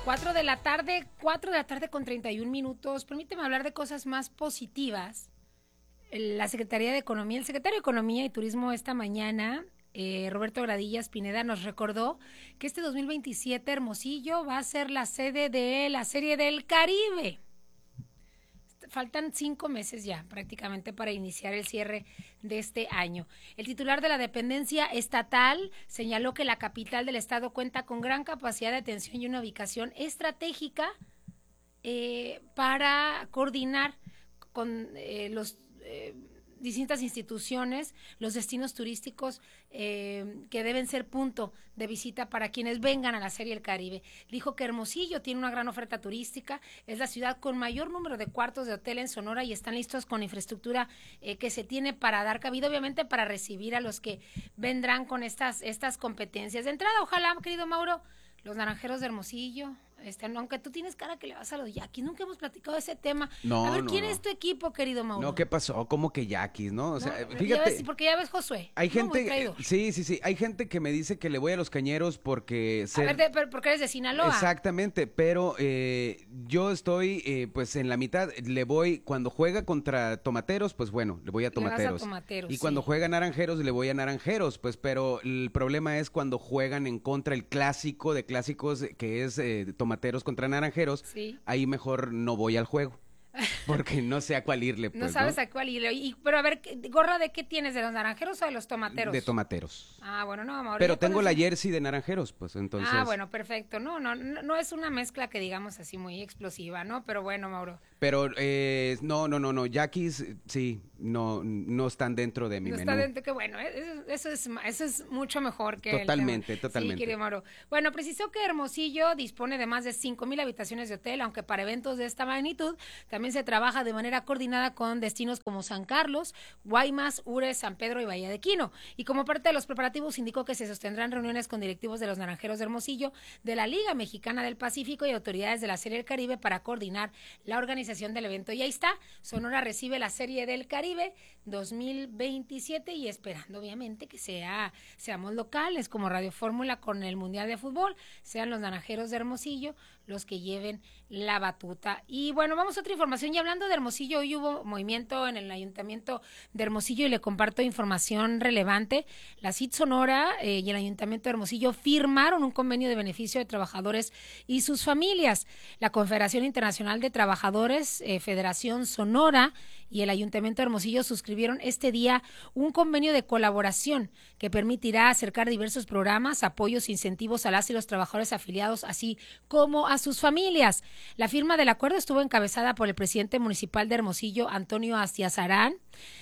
4 de la tarde con 31 minutos. Permíteme hablar de cosas más positivas. La Secretaría de Economía, el secretario de Economía y Turismo esta mañana, Roberto Gradillas Pineda, nos recordó que este 2027 Hermosillo va a ser la sede de la Serie del Caribe. Faltan 5 meses ya prácticamente para iniciar el cierre de este año. El titular de la dependencia estatal señaló que la capital del estado cuenta con gran capacidad de atención y una ubicación estratégica para coordinar con los distintas instituciones, los destinos turísticos que deben ser punto de visita para quienes vengan a la Serie del Caribe. Dijo que Hermosillo tiene una gran oferta turística, es la ciudad con mayor número de cuartos de hotel en Sonora y están listos con infraestructura que se tiene para dar cabida, obviamente para recibir a los que vendrán con estas competencias. De entrada, ojalá, querido Mauro, los Naranjeros de Hermosillo, aunque tú tienes cara que le vas a los Yaquis, nunca hemos platicado de ese tema. No, a ver, no, ¿quién no. es tu equipo, querido Mauro? No, ¿qué pasó? ¿Cómo que Yaquis, no? O sea, ¿No? fíjate. Porque ya ves Josué. Hay gente, muy traidor. sí, hay gente que me dice que le voy a los Cañeros porque A ver, pero porque eres de Sinaloa. Exactamente, pero yo estoy pues en la mitad, le voy, cuando juega contra Tomateros, pues bueno, le voy a Tomateros. Le vas a Tomateros, y cuando sí. juega Naranjeros, le voy a Naranjeros, pues, pero el problema es cuando juegan en contra el clásico de clásicos, que es Tomateros contra Naranjeros, sí. Ahí mejor no voy al juego. Porque no sé a cuál irle, pues, no sabes a cuál irle. Pero a ver, ¿gorra de qué tienes? ¿De los Naranjeros o de los Tomateros? De Tomateros. Ah, bueno, no, Mauricio. Pero tengo la jersey de Naranjeros, pues, entonces. Ah, bueno, perfecto. No es una mezcla que digamos así muy explosiva, ¿no? Pero bueno, Mauro. Pero no, Yaquis sí, no están dentro de mi menú. No está dentro, que bueno, eso es mucho mejor que totalmente. Sí, querido Mauro. Bueno, precisó que Hermosillo dispone de más de 5,000 habitaciones de hotel, aunque para eventos de esta magnitud también se trabaja de manera coordinada con destinos como San Carlos, Guaymas, Ures, San Pedro y Bahía de Quino. Y como parte de los preparativos indicó que se sostendrán reuniones con directivos de los Naranjeros de Hermosillo, de la Liga Mexicana del Pacífico y autoridades de la Serie del Caribe para coordinar la organización del evento. Y ahí está, Sonora recibe la Serie del Caribe 2027 y esperando obviamente que seamos locales como Radio Fórmula con el Mundial de Fútbol, sean los Naranjeros de Hermosillo los que lleven la batuta. Y bueno, vamos a otra información. Y hablando de Hermosillo, hoy hubo movimiento en el Ayuntamiento de Hermosillo y le comparto información relevante. La CIT Sonora y el Ayuntamiento de Hermosillo firmaron un convenio de beneficio de trabajadores y sus familias. La Confederación Internacional de Trabajadores, Federación Sonora y el Ayuntamiento de Hermosillo suscribieron este día un convenio de colaboración que permitirá acercar diversos programas, apoyos e incentivos a las y los trabajadores afiliados, así como a sus familias. La firma del acuerdo estuvo encabezada por el presidente municipal de Hermosillo, Antonio Astiazarán,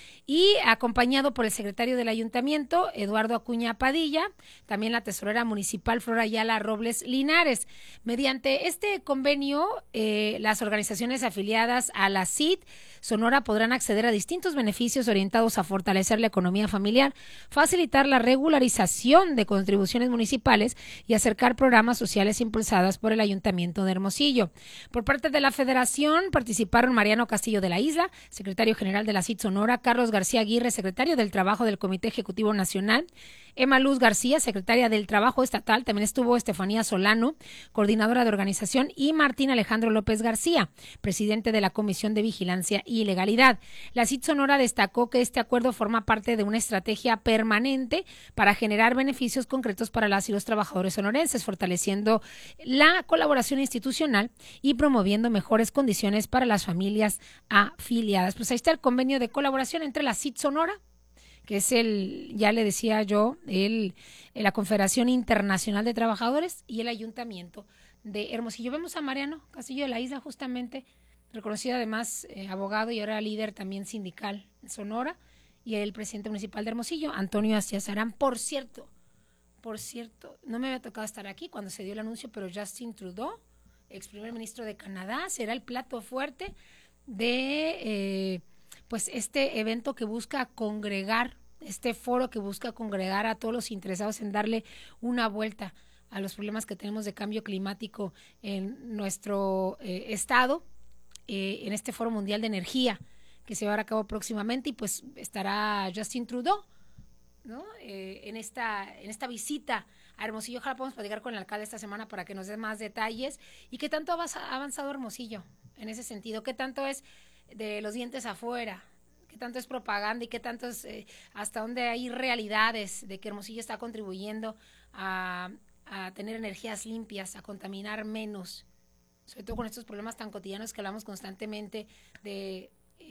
y acompañado por el secretario del ayuntamiento, Eduardo Acuña Padilla, también la tesorera municipal, Flora Ayala Robles Linares. Mediante este convenio, las organizaciones afiliadas a la CIT Sonora podrán acceder a distintos beneficios orientados a fortalecer la economía familiar, facilitar la regularización de contribuciones municipales y acercar programas sociales impulsadas por el Ayuntamiento de Hermosillo. Por parte de la Federación participaron Mariano Castillo de la Isla, secretario general de la CIT Sonora, Carlos García Aguirre, secretario del Trabajo del Comité Ejecutivo Nacional, Emma Luz García, secretaria del Trabajo Estatal, también estuvo Estefanía Solano, coordinadora de organización, y Martín Alejandro López García, presidente de la Comisión de Vigilancia y Legalidad. La CIT Sonora destacó que este acuerdo forma parte de una estrategia permanente para generar beneficios concretos para las y los trabajadores sonorenses, fortaleciendo la colaboración institucional y promoviendo mejores condiciones para las familias afiliadas. Pues ahí está el convenio de colaboración entre la CIT Sonora, que es ya le decía yo, la Confederación Internacional de Trabajadores, y el Ayuntamiento de Hermosillo. Vemos a Mariano Castillo de la Isla, justamente, reconocido además abogado y ahora líder también sindical en Sonora, y el presidente municipal de Hermosillo, Antonio Astiazarán. Por cierto, no me había tocado estar aquí cuando se dio el anuncio, pero Justin Trudeau, ex primer ministro de Canadá, será el plato fuerte de pues este evento que busca congregar, este foro que busca congregar a todos los interesados en darle una vuelta a los problemas que tenemos de cambio climático en nuestro estado, en este Foro Mundial de Energía que se va a llevar a cabo próximamente, y pues estará Justin Trudeau, ¿no? En esta visita a Hermosillo. Ojalá podamos platicar con el alcalde esta semana para que nos dé más detalles. ¿Y qué tanto ha avanzado Hermosillo en ese sentido? ¿Qué tanto es de los dientes afuera? ¿Qué tanto es propaganda y qué tanto es hasta dónde hay realidades de que Hermosillo está contribuyendo a tener energías limpias, a contaminar menos? Sobre todo con estos problemas tan cotidianos que hablamos constantemente de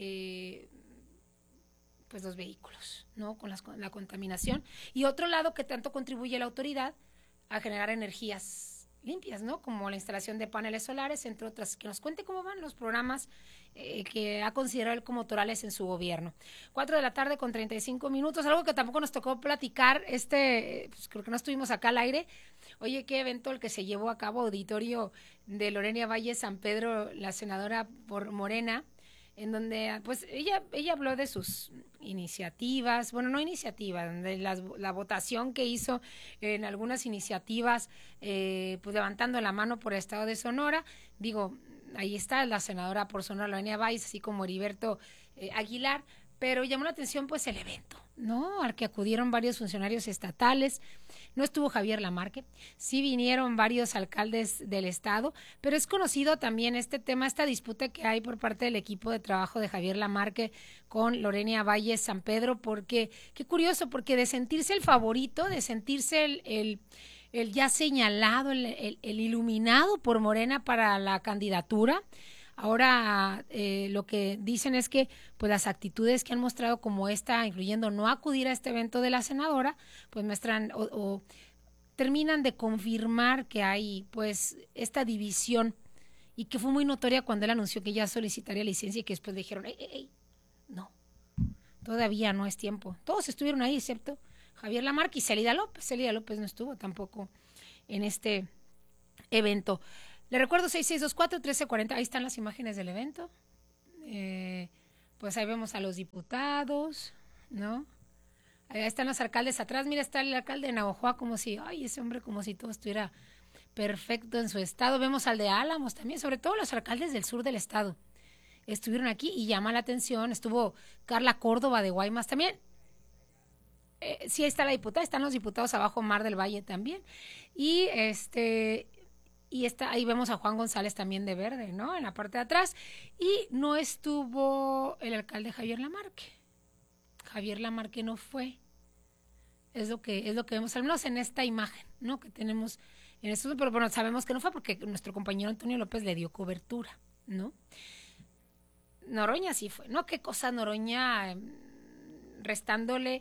pues los vehículos, ¿no? Con la contaminación. Y otro lado que tanto contribuye la autoridad a generar energías limpias, ¿no? Como la instalación de paneles solares, entre otras. Que nos cuente cómo van los programas que ha considerado él como torales en su gobierno. 4:35 p.m, algo que tampoco nos tocó platicar, pues creo que no estuvimos acá al aire. Oye, qué evento el que se llevó a cabo, auditorio de Lorena Valle San Pedro, la senadora por Morena, en donde pues ella habló de sus iniciativas, bueno, no iniciativas, de la votación que hizo en algunas iniciativas, pues levantando la mano por el estado de Sonora. Digo, ahí está la senadora por Sonora, Lorena Valle, así como Heriberto Aguilar, pero llamó la atención pues el evento, ¿no? Al que acudieron varios funcionarios estatales. No estuvo Javier Lamarque, sí vinieron varios alcaldes del estado, pero es conocido también este tema, esta disputa que hay por parte del equipo de trabajo de Javier Lamarque con Lorena Valle San Pedro, porque, qué curioso, porque de sentirse el favorito, de sentirse el ya señalado, el iluminado por Morena para la candidatura, ahora lo que dicen es que pues las actitudes que han mostrado como esta, incluyendo no acudir a este evento de la senadora, pues muestran o terminan de confirmar que hay pues esta división, y que fue muy notoria cuando él anunció que ya solicitaría licencia y que después le dijeron, no, todavía no es tiempo. Todos estuvieron ahí excepto Javier Lamarque y Celida López. Celida López no estuvo tampoco en este evento. Le recuerdo 6624-1340, ahí están las imágenes del evento. Pues ahí vemos a los diputados, ¿no? Ahí están los alcaldes atrás. Mira, está el alcalde de Navojoa como si, ese hombre como si todo estuviera perfecto en su estado. Vemos al de Álamos también, sobre todo los alcaldes del sur del estado. Estuvieron aquí y llama la atención. Estuvo Carla Córdoba de Guaymas también. Sí, ahí está la diputada, están los diputados abajo, Mar del Valle también. Y ahí vemos a Juan González también de verde, ¿no? En la parte de atrás. Y no estuvo el alcalde Javier Lamarque. Javier Lamarque no fue. Es lo que vemos, al menos en esta imagen, ¿no? Que tenemos en esto, pero bueno, sabemos que no fue porque nuestro compañero Antonio López le dio cobertura, ¿no? Noroña sí fue, ¿no? Qué cosa Noroña, restándole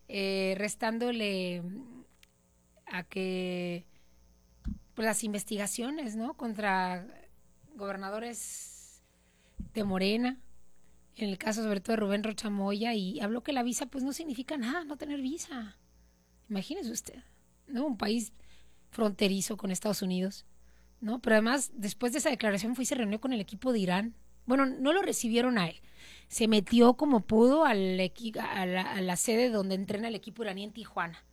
a que pues las investigaciones, ¿no? Contra gobernadores de Morena, en el caso sobre todo de Rubén Rocha Moya, y habló que la visa pues no significa nada, no tener visa. Imagínese usted, ¿no? Un país fronterizo con Estados Unidos, ¿no? Pero además, después de esa declaración fue y se reunió con el equipo de Irán. Bueno, no lo recibieron a él. Se metió como pudo a la sede donde entrena el equipo iraní en Tijuana.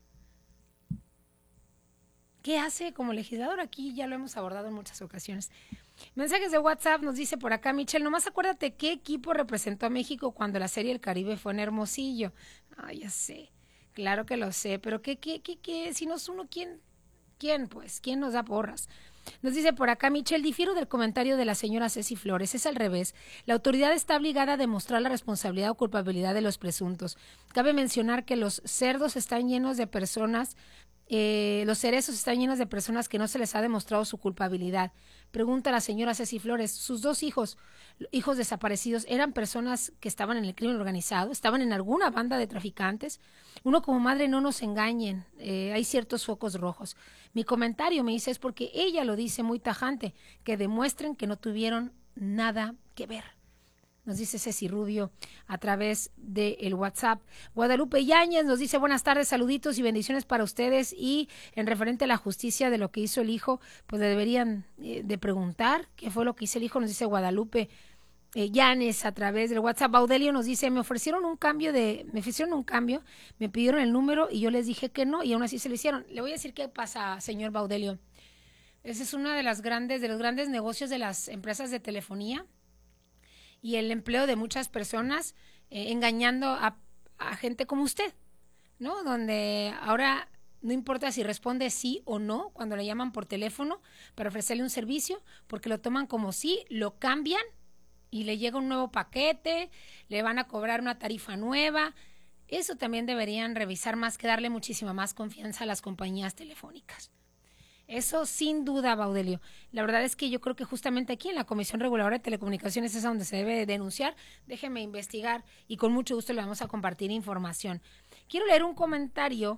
¿Qué hace como legislador? Aquí ya lo hemos abordado en muchas ocasiones. Mensajes de WhatsApp, nos dice por acá Michelle, nomás acuérdate qué equipo representó a México cuando la Serie del Caribe fue en Hermosillo. Ya sé, claro que lo sé, pero ¿qué? Si no es uno, ¿quién pues? ¿Quién nos da porras? Nos dice por acá Michelle, difiero del comentario de la señora Ceci Flores, es al revés. La autoridad está obligada a demostrar la responsabilidad o culpabilidad de los presuntos. Cabe mencionar que los cerdos están llenos de personas, los cerezos están llenos de personas que no se les ha demostrado su culpabilidad. Pregunta la señora Ceci Flores, sus dos hijos desaparecidos, ¿eran personas que estaban en el crimen organizado? ¿Estaban en alguna banda de traficantes? Uno como madre, no nos engañen, hay ciertos focos rojos. Mi comentario, me dice, es porque ella lo dice muy tajante, que demuestren que no tuvieron nada que ver. Nos dice Ceci Rubio a través del WhatsApp. Guadalupe Yáñez nos dice buenas tardes, saluditos y bendiciones para ustedes, y en referente a la justicia de lo que hizo el hijo, pues le deberían de preguntar qué fue lo que hizo el hijo, nos dice Guadalupe Yáñez a través del WhatsApp. Baudelio nos dice, me ofrecieron un cambio, me pidieron el número y yo les dije que no y aún así se lo hicieron. Le voy a decir qué pasa, señor Baudelio. Ese es uno de los grandes negocios de las empresas de telefonía y el empleo de muchas personas, engañando a gente como usted, ¿no? Donde ahora no importa si responde sí o no cuando le llaman por teléfono para ofrecerle un servicio, porque lo toman como sí, lo cambian y le llega un nuevo paquete, le van a cobrar una tarifa nueva. Eso también deberían revisar más que darle muchísima más confianza a las compañías telefónicas. Eso sin duda, Baudelio. La verdad es que yo creo que justamente aquí en la Comisión Reguladora de Telecomunicaciones es donde se debe denunciar. Déjeme investigar y con mucho gusto le vamos a compartir información. Quiero leer un comentario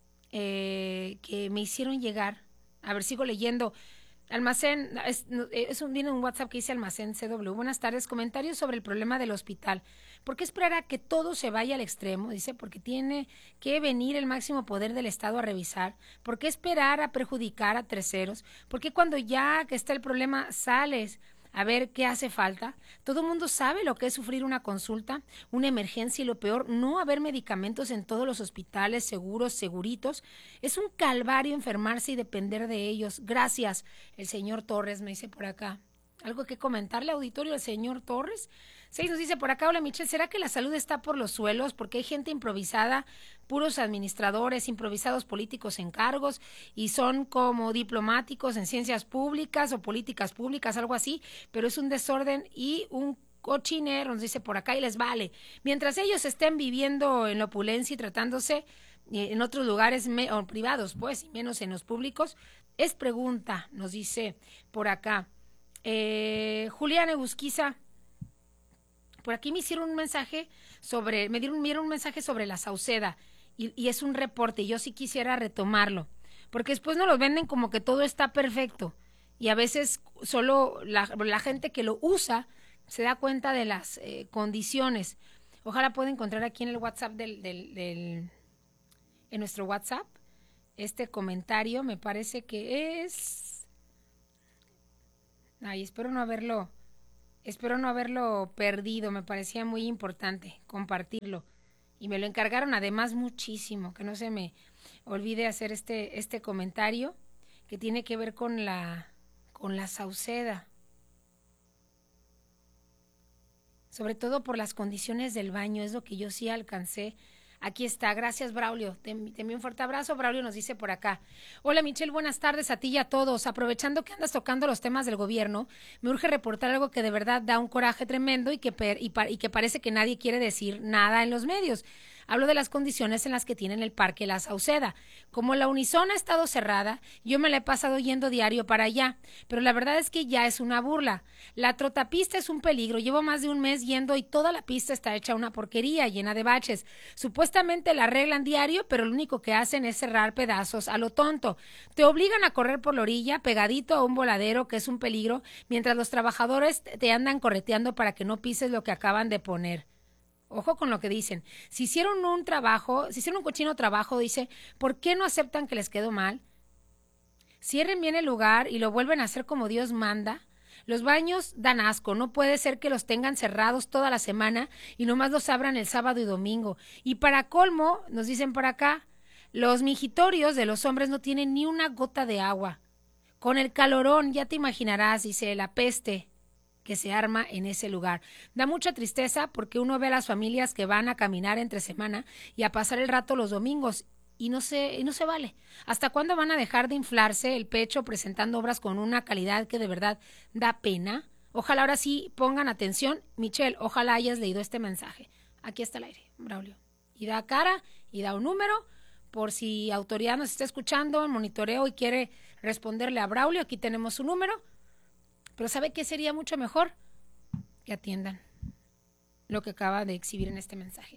que me hicieron llegar. A ver, sigo leyendo. Almacén, viene un WhatsApp que dice Almacén CW. Buenas tardes, comentarios sobre el problema del hospital. ¿Por qué esperar a que todo se vaya al extremo? Dice, porque tiene que venir el máximo poder del Estado a revisar. ¿Por qué esperar a perjudicar a terceros? ¿Por qué cuando ya que está el problema sales a ver qué hace falta? Todo el mundo sabe lo que es sufrir una consulta, una emergencia y lo peor, no haber medicamentos en todos los hospitales, seguros, seguritos. Es un calvario enfermarse y depender de ellos. Gracias, el señor Torres, me dice por acá. ¿Algo que comentarle, auditorio, al señor Torres? 6 nos dice por acá, hola Michelle, ¿será que la salud está por los suelos? Porque hay gente improvisada, puros administradores, improvisados políticos en cargos y son como diplomáticos en ciencias públicas o políticas públicas, algo así, pero es un desorden y un cochinero, nos dice por acá, y les vale. Mientras ellos estén viviendo en la opulencia y tratándose en otros lugares o privados, pues, y menos en los públicos, es pregunta, nos dice por acá. Julián Egusquiza, por aquí me hicieron un mensaje me dieron un mensaje sobre la Sauceda y es un reporte y yo sí quisiera retomarlo, porque después nos lo venden como que todo está perfecto y a veces solo la gente que lo usa se da cuenta de las condiciones. Ojalá pueda encontrar aquí en el WhatsApp en nuestro WhatsApp este comentario, me parece que es... Ay, espero no haberlo perdido, me parecía muy importante compartirlo. Y me lo encargaron además muchísimo, que no se me olvide hacer este comentario que tiene que ver con la Sauceda. Sobre todo por las condiciones del baño, es lo que yo sí alcancé. Aquí está, gracias Braulio, te envío un fuerte abrazo. Braulio nos dice por acá, hola Michelle, buenas tardes a ti y a todos. Aprovechando que andas tocando los temas del gobierno, me urge reportar algo que de verdad da un coraje tremendo y que parece que nadie quiere decir nada en los medios. Hablo de las condiciones en las que tienen el Parque La Sauceda. Como la Unison ha estado cerrada, yo me la he pasado yendo diario para allá, pero la verdad es que ya es una burla. La trotapista es un peligro, llevo más de un mes yendo y toda la pista está hecha una porquería, llena de baches. Supuestamente la arreglan diario, pero lo único que hacen es cerrar pedazos a lo tonto. Te obligan a correr por la orilla, pegadito a un voladero que es un peligro, mientras los trabajadores te andan correteando para que no pises lo que acaban de poner. Ojo con lo que dicen. Si hicieron un cochino trabajo, dice, ¿por qué no aceptan que les quedó mal? Cierren bien el lugar y lo vuelven a hacer como Dios manda. Los baños dan asco, no puede ser que los tengan cerrados toda la semana y nomás los abran el sábado y domingo. Y para colmo, nos dicen por acá, los mijitorios de los hombres no tienen ni una gota de agua. Con el calorón, ya te imaginarás, dice, la peste que se arma en ese lugar. Da mucha tristeza porque uno ve a las familias que van a caminar entre semana y a pasar el rato los domingos y no se vale. ¿Hasta cuándo van a dejar de inflarse el pecho presentando obras con una calidad que de verdad da pena? Ojalá ahora sí pongan atención. Michelle, ojalá hayas leído este mensaje. Aquí está el aire, Braulio. Y da cara y da un número por si autoridad nos está escuchando, monitoreo y quiere responderle a Braulio. Aquí tenemos su número. Pero ¿sabe qué sería mucho mejor? Que atiendan lo que acaba de exhibir en este mensaje.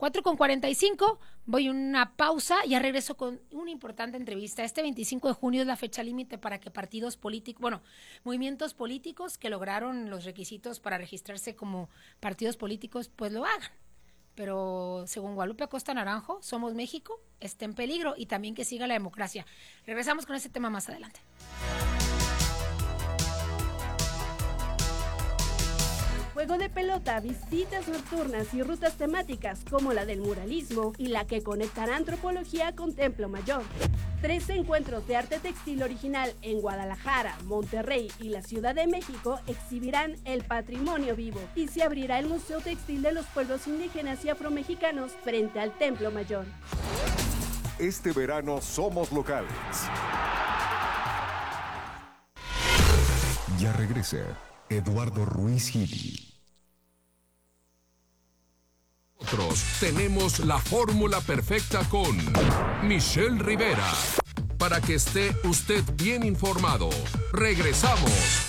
4:45, voy a una pausa, ya regreso con una importante entrevista. Este 25 de junio es la fecha límite para que movimientos políticos que lograron los requisitos para registrarse como partidos políticos, pues lo hagan. Pero según Guadalupe Acosta Naranjo, Somos México está en peligro y también que siga la democracia. Regresamos con ese tema más adelante. Juego de pelota, visitas nocturnas y rutas temáticas como la del muralismo y la que conectará antropología con Templo Mayor. 3 encuentros de arte textil original en Guadalajara, Monterrey y la Ciudad de México exhibirán el patrimonio vivo y se abrirá el Museo Textil de los Pueblos Indígenas y Afromexicanos frente al Templo Mayor. Este verano somos locales. Ya regresa Eduardo Ruiz Gili. Nosotros tenemos la fórmula perfecta con Michelle Rivera. Para que esté usted bien informado. Regresamos.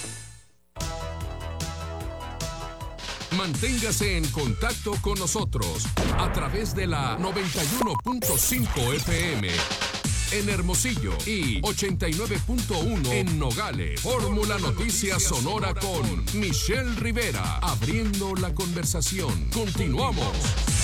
Manténgase en contacto con nosotros a través de la 91.5 FM en Hermosillo y 89.1 en Nogales. Fórmula Noticias Sonora con Michelle Rivera. Abriendo la conversación. Continuamos.